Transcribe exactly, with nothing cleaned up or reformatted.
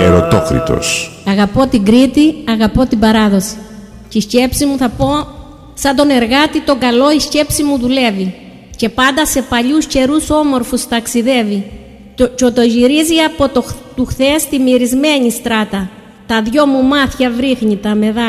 Ερωτόκριτος. Αγαπώ την Κρήτη, αγαπώ την παράδοση. Και η σκέψη μου θα πω, σαν τον εργάτη τον καλό η σκέψη μου δουλεύει. Και πάντα σε παλιούς καιρούς όμορφους ταξιδεύει. Και το γυρίζει από το του χθες τη μυρισμένη στράτα. Τα δυο μου μάτια βρίχνει τα μεδάλια.